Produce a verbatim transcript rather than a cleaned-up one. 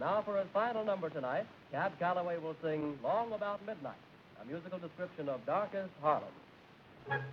now for his final number tonight, Cab Calloway will sing Long About Midnight, a musical description of darkest Harlem.